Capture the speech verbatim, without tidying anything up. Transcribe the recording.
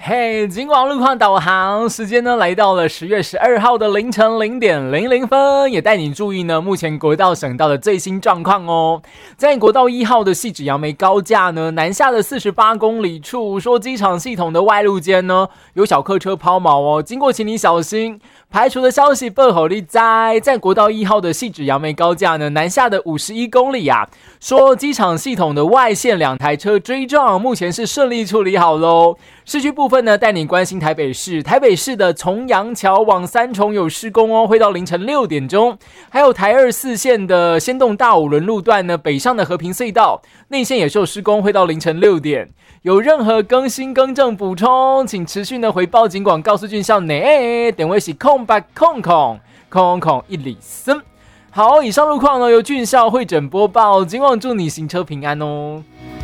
嘿，警广路况导航时间呢，来到了十月十二号的凌晨零点零零分，也带你注意呢目前国道省道的最新状况哦。在国道一号的汐止杨梅高架呢，南下的四十八公里处，说机场系统的外路间呢有小客车抛锚哦，经过请你小心。排除的消息不好利在，在国道一号的汐止杨梅高架呢，南下的五十一公里啊，说机场系统的外线两台车追撞，目前是顺利处理好喽。市区部分呢，带你关心台北市，台北市的重阳桥往三重有施工哦，会到凌晨六点钟。还有台二四线的先动大五轮路段呢，北上的和平隧道内线也受施工，会到凌晨六点。有任何更新更正补充，请持续的回报警广告诉俊校内，点位是空白空空空空一里森。好，以上路况呢由俊校会诊播报，警广祝你行车平安哦。